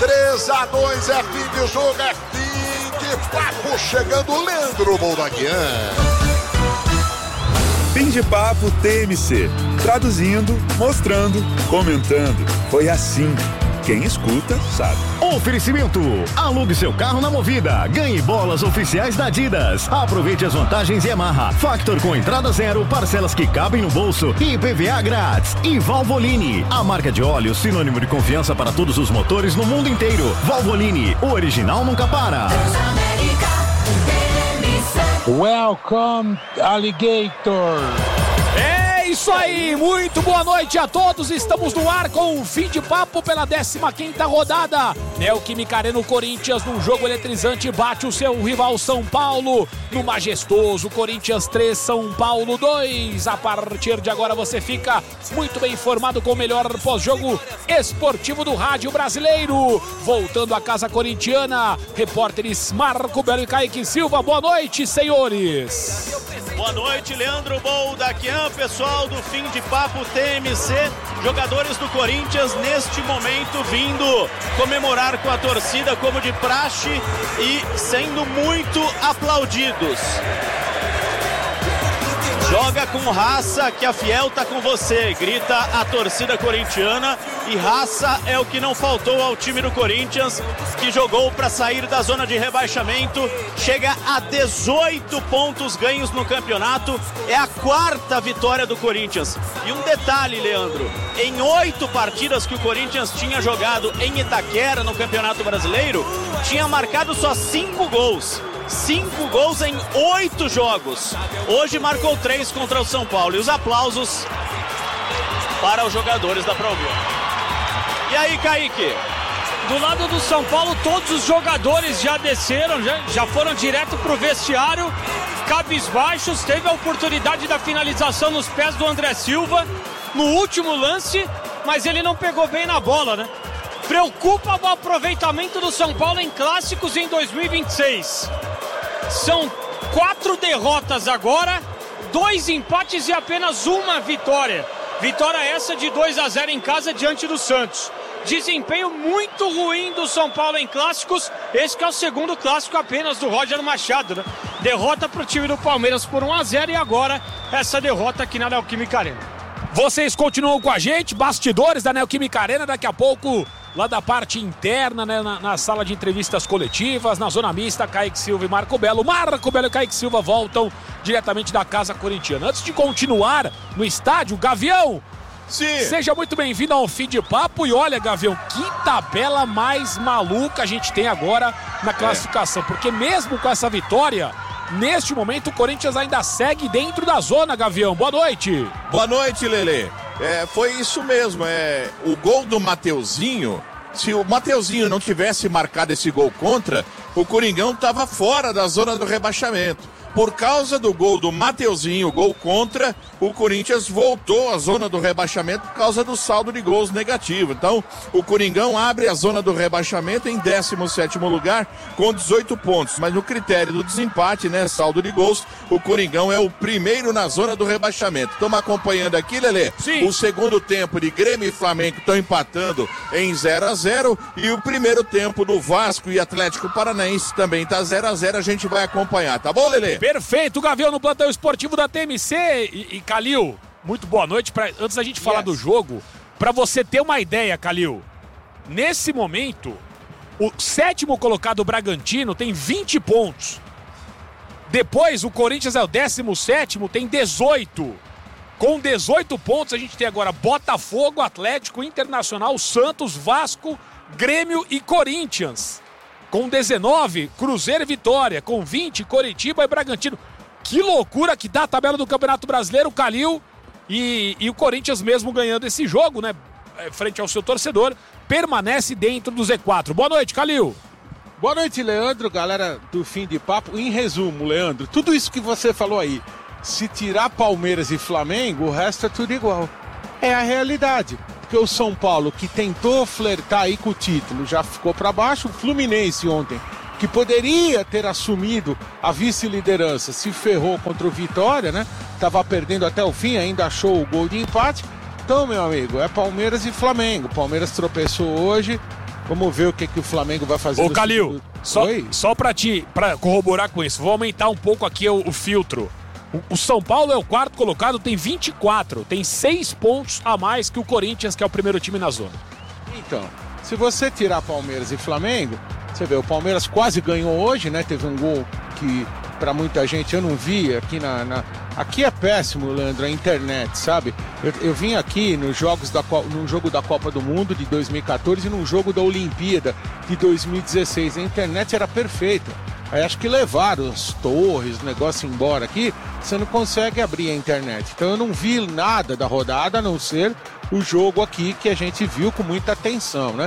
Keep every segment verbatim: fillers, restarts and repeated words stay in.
três a dois, é fim de jogo, é fim de papo. Chegando Leandro Boldaguian. Fim de papo T M C. Traduzindo, mostrando, comentando. Foi assim. Quem escuta, sabe. Oferecimento. Alugue seu carro na Movida. Ganhe bolas oficiais da Adidas. Aproveite as vantagens Yamaha. Factor com entrada zero, parcelas que cabem no bolso e I P V A grátis. E Valvoline, a marca de óleo sinônimo de confiança para todos os motores no mundo inteiro. Valvoline, o original nunca para. Welcome, alligator. É isso aí, muito boa noite a todos, estamos no ar com o Fim de Papo pela décima quinta rodada. Neoquímica Arena, o Corinthians num jogo eletrizante bate o seu rival São Paulo no majestoso Corinthians três, São Paulo dois. A partir de agora você fica muito bem informado com o melhor pós-jogo esportivo do rádio brasileiro. Voltando à casa corintiana, repórteres Marco Belo e Kaique Silva, boa noite, senhores. Boa noite, Leandro Boldaguian, pessoal do Fim de Papo T M C, jogadores do Corinthians neste momento vindo comemorar com a torcida como de praxe e sendo muito aplaudidos. Joga com raça que a Fiel tá com você, grita a torcida corintiana, e raça é o que não faltou ao time do Corinthians, que jogou para sair da zona de rebaixamento, chega a dezoito pontos ganhos no campeonato, é a quarta vitória do Corinthians. E um detalhe, Leandro, em oito partidas que o Corinthians tinha jogado em Itaquera no Campeonato Brasileiro, tinha marcado só cinco gols. Cinco gols em oito jogos. Hoje marcou três contra o São Paulo. E os aplausos para os jogadores da Prova. E aí, Kaique? Do lado do São Paulo, todos os jogadores já desceram, já, já foram direto para o vestiário, cabisbaixos. Teve a oportunidade da finalização nos pés do André Silva no último lance, mas ele não pegou bem na bola, né? Preocupa o aproveitamento do São Paulo em clássicos em dois mil e vinte e seis. São quatro derrotas agora, dois empates e apenas uma vitória. Vitória essa de dois a zero em casa diante do Santos. Desempenho muito ruim do São Paulo em clássicos. Esse que é o segundo clássico apenas do Roger Machado, né? Derrota para o time do Palmeiras por um a zero e agora essa derrota aqui na Neoquímica Arena. Vocês continuam com a gente, bastidores da Neoquímica Arena, daqui a pouco lá da parte interna, né, na, na sala de entrevistas coletivas, na zona mista, Kaique Silva e Marco Belo. Marco Belo e Kaique Silva voltam diretamente da casa corintiana. Antes de continuar no estádio, Gavião, sim, seja muito bem-vindo ao Fim de Papo. E olha, Gavião, que tabela mais maluca a gente tem agora na classificação, é. porque mesmo com essa vitória, neste momento o Corinthians ainda segue dentro da zona, Gavião. Boa noite. Boa noite, Lelê. É, foi isso mesmo, é, o gol do Mateuzinho, se o Mateuzinho não tivesse marcado esse gol contra, o Coringão estava fora da zona do rebaixamento. Por causa do gol do Mateuzinho, gol contra, o Corinthians voltou à zona do rebaixamento por causa do saldo de gols negativo. Então, o Coringão abre a zona do rebaixamento em décimo sétimo lugar com dezoito pontos. Mas no critério do desempate, né, saldo de gols, o Coringão é o primeiro na zona do rebaixamento. Estamos acompanhando aqui, Lelê, Sim. o segundo tempo de Grêmio e Flamengo estão empatando em zero a zero e o primeiro tempo do Vasco e Atlético Paranaense também está zero a zero. A gente vai acompanhar, tá bom, Lelê? Perfeito, Gavião, no plantão esportivo da T M C. E, e Calil, muito boa noite. Pra, antes da gente falar yes. do jogo, para você ter uma ideia, Calil, nesse momento, o sétimo colocado, o Bragantino, tem vinte pontos. Depois, o Corinthians é o décimo sétimo, tem dezoito. Com dezoito pontos, a gente tem agora Botafogo, Atlético, Internacional, Santos, Vasco, Grêmio e Corinthians. Com dezenove, Cruzeiro e Vitória. Com vinte, Coritiba e Bragantino. Que loucura que dá a tabela do Campeonato Brasileiro, Calil. E, e o Corinthians mesmo ganhando esse jogo, né? Frente ao seu torcedor, permanece dentro do Z quatro. Boa noite, Calil. Boa noite, Leandro, galera do Fim de Papo. Em resumo, Leandro, tudo isso que você falou aí, se tirar Palmeiras e Flamengo, o resto é tudo igual. É a realidade. Porque o São Paulo, que tentou flertar aí com o título, já ficou para baixo. O Fluminense ontem, que poderia ter assumido a vice-liderança, se ferrou contra o Vitória, né? Tava perdendo até o fim, ainda achou o gol de empate. Então, meu amigo, é Palmeiras e Flamengo. Palmeiras tropeçou hoje, Vamos ver o que, que o Flamengo vai fazer. Ô, Calil, segundo... só, só pra te pra corroborar com isso, vou aumentar um pouco aqui o, o filtro. O, o São Paulo é o quarto colocado, tem vinte e quatro, tem seis pontos a mais que o Corinthians, que é o primeiro time na zona. Então, se você tirar Palmeiras e Flamengo, você vê, o Palmeiras quase ganhou hoje, né? Teve um gol que, pra muita gente, eu não vi aqui na... na... Aqui é péssimo, Leandro, a internet, sabe? Eu, eu vim aqui nos jogos da, no jogo da Copa do Mundo de dois mil e quatorze e num jogo da Olimpíada de dois mil e dezesseis. A internet era perfeita. Aí acho que levaram as torres, o negócio embora aqui, você não consegue abrir a internet. Então eu não vi nada da rodada, a não ser o jogo aqui que a gente viu com muita atenção, né?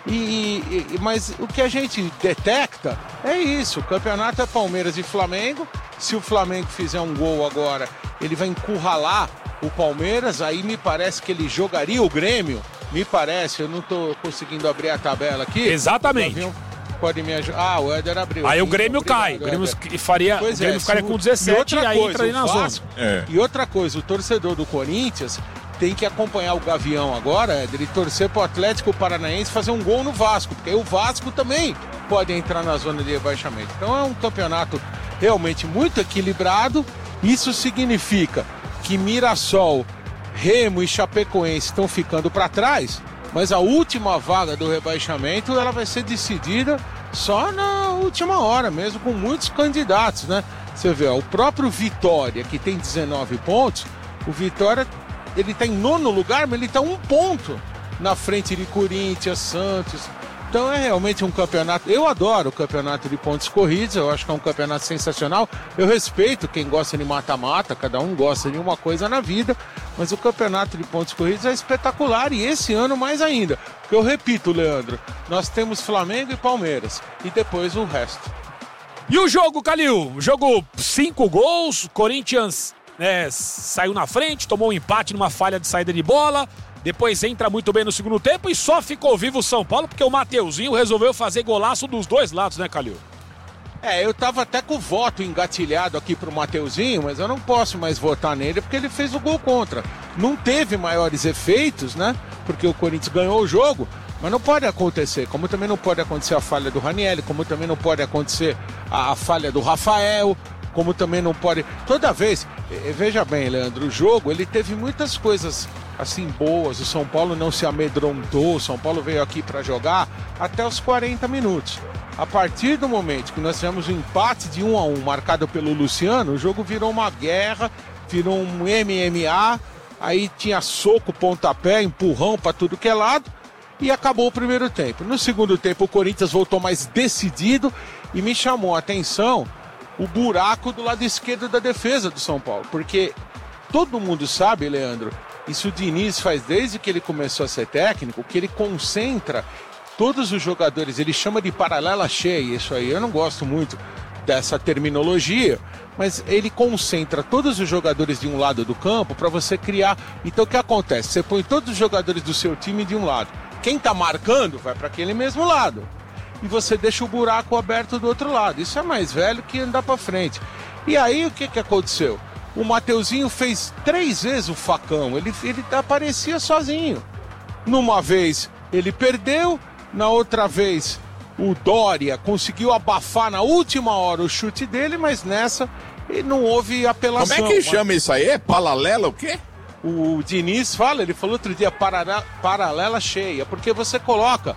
E, e, mas o que a gente detecta é isso, o campeonato é Palmeiras e Flamengo. Se o Flamengo fizer um gol agora, ele vai encurralar o Palmeiras, aí me parece que ele jogaria o Grêmio, me parece, eu não estou conseguindo abrir a tabela aqui. Exatamente. Pode me ajudar. Ah, o Éder abriu. Aí o Grêmio obrigado, cai, o Grêmio, Éder. faria, Pois o Grêmio é, ficaria o, com dezessete e aí coisa, entra ali na zona. É. E outra coisa, o torcedor do Corinthians tem que acompanhar o Gavião agora, Éder, e torcer para o Atlético Paranaense fazer um gol no Vasco, porque aí o Vasco também pode entrar na zona de rebaixamento. Então é um campeonato realmente muito equilibrado. Isso significa que Mirassol, Remo e Chapecoense estão ficando para trás, mas a última vaga do rebaixamento ela vai ser decidida só na última hora, mesmo com muitos candidatos, né? Você vê, ó, o próprio Vitória, que tem dezenove pontos, o Vitória ele está em nono lugar, mas ele está um ponto na frente de Corinthians, Santos. Então é realmente um campeonato, eu adoro o campeonato de pontos corridos, eu acho que é um campeonato sensacional, eu respeito quem gosta de mata-mata, cada um gosta de uma coisa na vida, mas o campeonato de pontos corridos é espetacular e esse ano mais ainda, porque eu repito, Leandro, nós temos Flamengo e Palmeiras e depois o resto. E o jogo, Calil? Jogo cinco gols, Corinthians é, saiu na frente, tomou um empate numa falha de saída de bola, depois entra muito bem no segundo tempo e só ficou vivo o São Paulo porque o Mateuzinho resolveu fazer golaço dos dois lados, né, Calil? É, eu tava até com o voto engatilhado aqui pro Mateuzinho, mas eu não posso mais votar nele porque ele fez o gol contra. Não teve maiores efeitos, né? Porque o Corinthians ganhou o jogo, mas não pode acontecer. Como também não pode acontecer a falha do Ranieri, como também não pode acontecer a, a falha do Rafael, como também não pode... Toda vez, veja bem, Leandro, o jogo, ele teve muitas coisas assim boas, o São Paulo não se amedrontou, o São Paulo veio aqui para jogar até os quarenta minutos. A partir do momento que nós tivemos um empate de um a um marcado pelo Luciano, o jogo virou uma guerra, virou um M M A, aí tinha soco, pontapé, empurrão para tudo que é lado e acabou o primeiro tempo. No segundo tempo o Corinthians voltou mais decidido e me chamou a atenção o buraco do lado esquerdo da defesa do São Paulo, porque todo mundo sabe, Leandro, isso o Diniz faz desde que ele começou a ser técnico, que ele concentra todos os jogadores, ele chama de paralela cheia, isso aí eu não gosto muito dessa terminologia, mas ele concentra todos os jogadores de um lado do campo para você criar. Então o que acontece? Você põe todos os jogadores do seu time de um lado, quem está marcando vai para aquele mesmo lado e você deixa o buraco aberto do outro lado. Isso é mais velho que andar para frente. E aí o que, que aconteceu? O Mateuzinho fez três vezes o facão, ele, ele aparecia sozinho. Numa vez ele perdeu, na outra vez o Dória conseguiu abafar na última hora o chute dele, mas nessa não houve apelação. Como é que chama isso aí? É paralela o quê? O Diniz fala, ele falou outro dia, paralela, paralela cheia, porque você coloca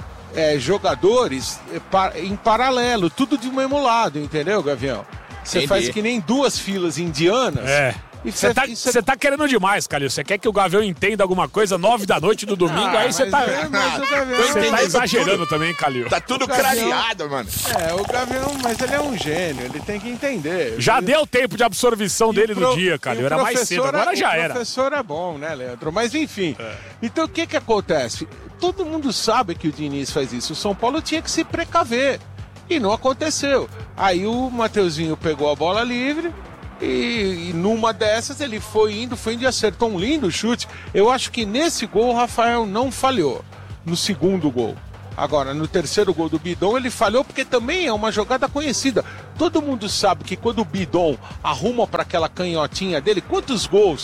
é, jogadores em paralelo, tudo de um mesmo lado, entendeu, Gavião? Você Entendi. Faz que nem duas filas indianas. É. Você tá, cê... tá querendo demais, Calil. Você quer que o Gavião entenda alguma coisa nove da noite do domingo, ah, aí você tá. É, mas o Gavião... Você tá exagerando tudo. Também, Calil. Tá tudo Gavião... craneado, mano. É, o Gavião, mas ele é um gênio, ele tem que entender. Já ele... deu tempo de absorção e dele pro... do dia, Calil. Era mais cedo, agora já era. O professor é bom, né, Leandro? Mas enfim. É. Então o que que acontece? Todo mundo sabe que o Diniz faz isso. O São Paulo tinha que se precaver. E não aconteceu. Aí o Mateuzinho pegou a bola livre e, e numa dessas ele foi indo, foi indo e acertou um lindo chute. Eu acho que nesse gol o Rafael não falhou, no segundo gol. Agora, no terceiro gol do Bidon ele falhou porque também é uma jogada conhecida. Todo mundo sabe que quando o Bidon arruma para aquela canhotinha dele, quantos gols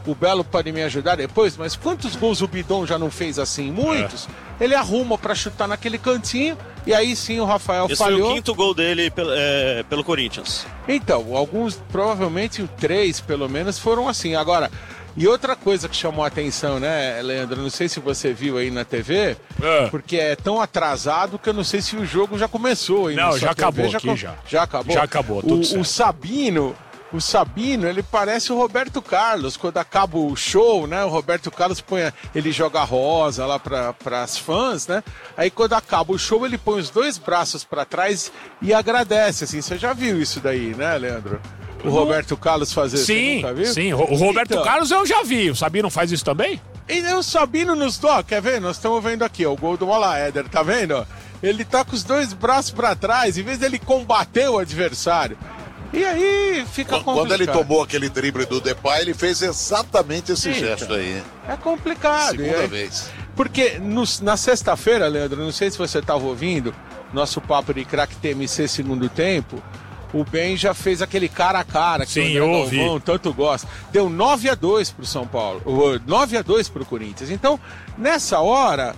o Belo pode me ajudar depois, mas quantos gols o Bidon já não fez assim? Muitos. É. Ele arruma para chutar naquele cantinho e aí sim o Rafael Esse falhou. Esse foi o quinto gol dele pelo, é, pelo Corinthians. Então, alguns, provavelmente três pelo menos, foram assim. Agora, e outra coisa que chamou a atenção, né, Leandro? Não sei se você viu aí na T V, é. porque é tão atrasado que eu não sei se o jogo já começou. Aí não, já T V, acabou já aqui, já. Já acabou? Já acabou, tudo o, certo. O Sabino... O Sabino, ele parece o Roberto Carlos. Quando acaba o show, né? O Roberto Carlos põe, ele joga rosa lá para as fãs, né? Aí quando acaba o show, ele põe os dois braços para trás e agradece, assim. Você já viu isso daí, né, Leandro? O Roberto Carlos fazer isso, sim, nunca viu? Sim, o Roberto então, Carlos eu já vi. O Sabino faz isso também? E o Sabino nos dó, quer ver? Nós estamos vendo aqui, ó, o gol do Molaeder, tá vendo? Ele tá com os dois braços para trás, em vez dele combater o adversário. E aí fica complicado. Quando ele tomou aquele drible do Depay, ele fez exatamente esse Eita, gesto aí. É complicado. Segunda é, vez. Porque no, na sexta-feira, Leandro, não sei se você estava ouvindo, nosso papo de craque T M C segundo tempo, o Ben já fez aquele cara a cara que Sim, o André Galvão tanto gosta. Deu nove a dois pro São Paulo, nove a dois pro Corinthians. Então, nessa hora,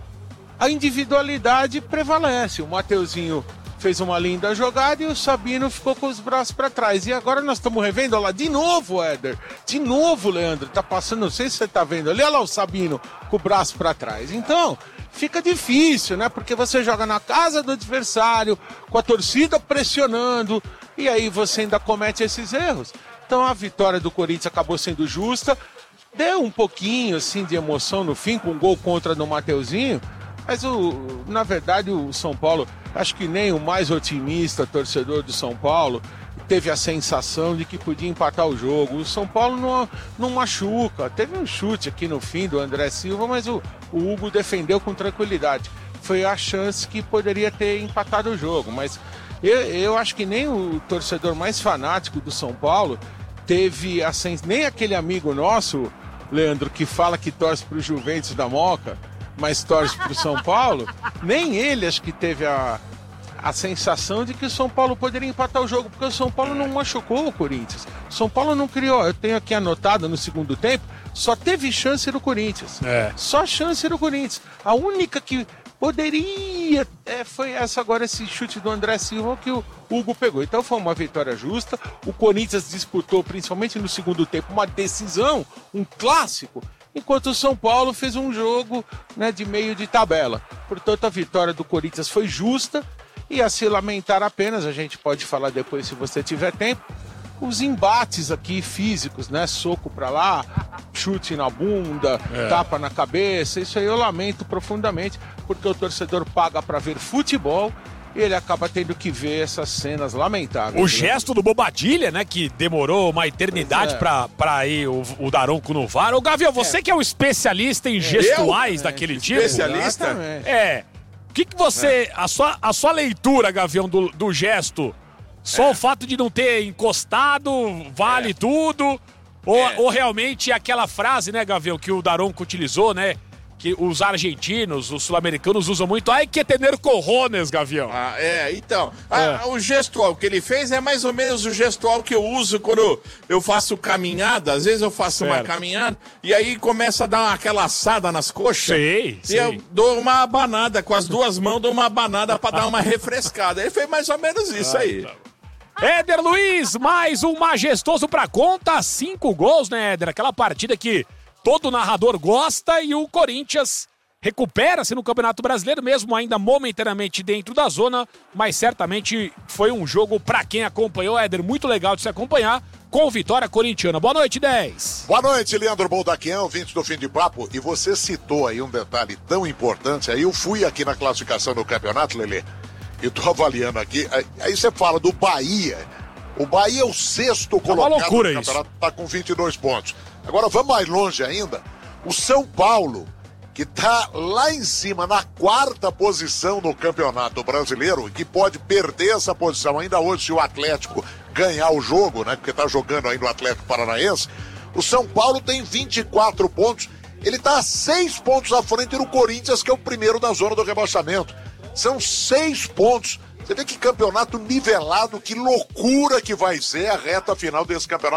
a individualidade prevalece. O Mateuzinho fez uma linda jogada e o Sabino ficou com os braços para trás. E agora nós estamos revendo, olha lá, de novo, Éder. De novo, Leandro, tá passando, não sei se você tá vendo ali, olha lá o Sabino com o braço para trás. Então, fica difícil, né? Porque você joga na casa do adversário, com a torcida pressionando, e aí você ainda comete esses erros. Então a vitória do Corinthians acabou sendo justa, deu um pouquinho, assim, de emoção no fim, com um gol contra no Mateuzinho, mas, o, na verdade, o São Paulo, acho que nem o mais otimista torcedor do São Paulo teve a sensação de que podia empatar o jogo. O São Paulo não, não machuca. Teve um chute aqui no fim do André Silva, mas o, o Hugo defendeu com tranquilidade. Foi a chance que poderia ter empatado o jogo. Mas eu, eu acho que nem o torcedor mais fanático do São Paulo teve a sensação... Nem aquele amigo nosso, Leandro, que fala que torce para o Juventus da Moca, mas torce para o São Paulo, nem ele acho que teve a, a sensação de que o São Paulo poderia empatar o jogo, porque o São Paulo não machucou o Corinthians. O São Paulo não criou, eu tenho aqui anotado no segundo tempo, só teve chance do Corinthians. É. Só chance do Corinthians. A única que poderia é, foi essa agora, esse chute do André Silva que o Hugo pegou. Então foi uma vitória justa. O Corinthians disputou, principalmente no segundo tempo, uma decisão, um clássico, enquanto o São Paulo fez um jogo, né, de meio de tabela. Portanto, a vitória do Corinthians foi justa e a se lamentar apenas, a gente pode falar depois se você tiver tempo, os embates aqui físicos, né? Soco pra lá, chute na bunda, é. tapa na cabeça, isso aí eu lamento profundamente, porque o torcedor paga pra ver futebol e ele acaba tendo que ver essas cenas lamentáveis. O gesto do Bobadilha, né, que demorou uma eternidade é. pra, pra ir o, o Daronco no V A R. Ô, Gavião, você é. que é o especialista em gestuais eu? daquele é. tipo. Especialista? É. O que que você... É. A, sua, a sua leitura, Gavião, do, do gesto, só é. o fato de não ter encostado vale é. tudo? Ou, é. ou realmente aquela frase, né, Gavião, que o Daronco utilizou, né? Que os argentinos, os sul-americanos usam muito. Ai, que tener cojones, Gavião. Ah, é, então. É. A, o gestual que ele fez é mais ou menos o gestual que eu uso quando eu faço caminhada. Às vezes eu faço certo. uma caminhada e aí começa a dar aquela assada nas coxas. Sim, e sim. eu dou uma abanada com as duas mãos, dou uma abanada pra dar uma refrescada. Ele fez mais ou menos isso ah, aí. Tá. Éder Luiz, mais um majestoso pra conta. Cinco gols, né, Éder? Aquela partida que todo narrador gosta e o Corinthians recupera-se no Campeonato Brasileiro, mesmo ainda momentaneamente dentro da zona, mas certamente foi um jogo para quem acompanhou, Éder, muito legal de se acompanhar, com vitória corintiana. Boa noite, dez. Boa noite, Leandro Boldaquian, vinte do Fim de Papo, e você citou aí um detalhe tão importante, aí eu fui aqui na classificação do campeonato, Lelê, e tô avaliando aqui, aí você fala do Bahia, o Bahia é o sexto colocado é uma loucura no campeonato, isso. tá com vinte e dois pontos. Agora vamos mais longe ainda, o São Paulo, que tá lá em cima, na quarta posição no Campeonato Brasileiro, que pode perder essa posição ainda hoje se o Atlético ganhar o jogo, né? Porque tá jogando ainda o Atlético Paranaense. O São Paulo tem vinte e quatro pontos, ele tá a seis pontos à frente do Corinthians, que é o primeiro da zona do rebaixamento. São seis pontos. Você vê que campeonato nivelado, que loucura que vai ser a reta final desse campeonato.